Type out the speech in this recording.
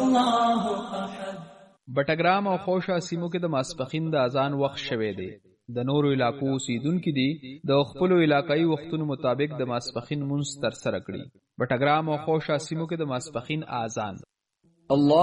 الله احد. بټګرام او خوشا سیمو کې د ماسپخین د اذان وخت شوه دی. د نورو علاقو اوسیدونکو دي د خپل علاقايي وختونو مطابق د ماسپخین منځ تر سره کړي. بټګرام او خوشا سیمو کې د ماسپخین اذان الله